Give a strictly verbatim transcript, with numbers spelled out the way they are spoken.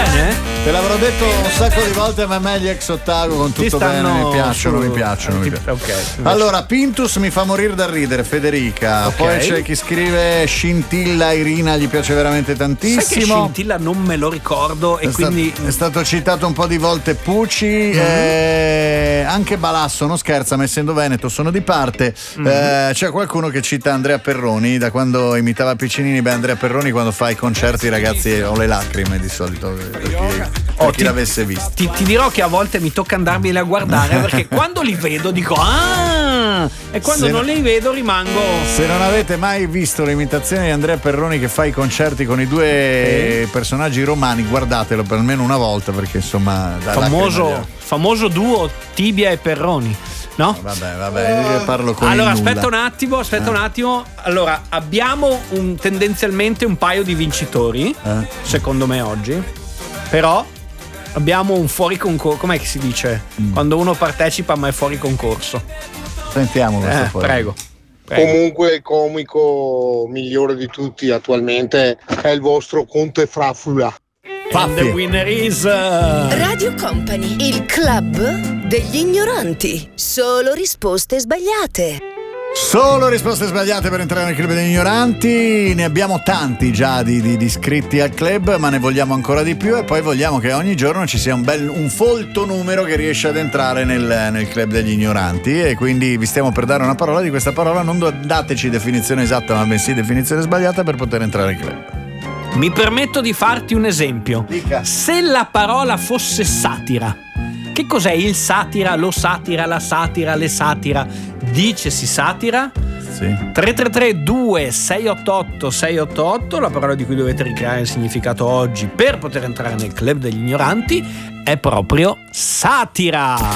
bene? Te l'avrò detto un sacco di volte, ma a me gli ex ottago con tutto bene, mi piacciono, mi piacciono, mi piacciono. Ok. Allora, Pintus mi fa morire da ridere, Federica. Ok. Poi c'è chi scrive Scintilla Irina, gli piace veramente tantissimo. Sai che Scintilla non me lo ricordo e è quindi stato, è stato citato un po' di volte Pucci, Mm-hmm. eh, anche Balasso non scherza, ma essendo veneto sono di parte. Mm-hmm. Eh, c'è qualcuno che cita Andrea Perroni da quando imitava Piccinini. Beh, Andrea Perroni quando fa i concerti, ragazzi, ho le lacrime di solito per chi, per Oh, chi ti- l'avesse visto. ti, ti dirò che a volte mi tocca andarmeli a guardare perché quando li vedo dico ah, e quando Se non no- li vedo rimango. Se non avete mai visto l'imitazione di Andrea Perroni che fa i concerti con i due personaggi romani, guardatelo per almeno una volta, perché insomma dà Famoso, lacrime agli famoso duo Tibia e Perroni, no? occhi. Vabbè, vabbè, io parlo con Allora il nulla. aspetta un attimo, aspetta un attimo. Allora abbiamo un, tendenzialmente un paio di vincitori, Eh. secondo me oggi. Però abbiamo un fuori concorso. Com'è che si dice? Mm. Quando uno partecipa ma è fuori concorso. Sentiamo questo Eh, poi. prego. prego. Comunque il comico migliore di tutti attualmente è il vostro Conte Fraffula. And the winner is Radio Company, il club degli ignoranti. Solo risposte sbagliate. Solo risposte sbagliate per entrare nel club degli ignoranti. Ne abbiamo tanti già di, di, di iscritti al club, ma ne vogliamo ancora di più, e poi vogliamo che ogni giorno ci sia un bel un folto numero che riesce ad entrare nel, nel club degli ignoranti. E quindi vi stiamo per dare una parola. Di questa parola non do- dateci definizione esatta, ma bensì definizione sbagliata per poter entrare nel club. Mi permetto di farti un esempio. Dica. Se la parola fosse satira, che cos'è il satira, lo satira, la satira, le satira? Dicesi satira? Sì. tre tre tre due sei otto otto sei otto otto, la parola di cui dovete ricreare il significato oggi per poter entrare nel club degli ignoranti è proprio satira.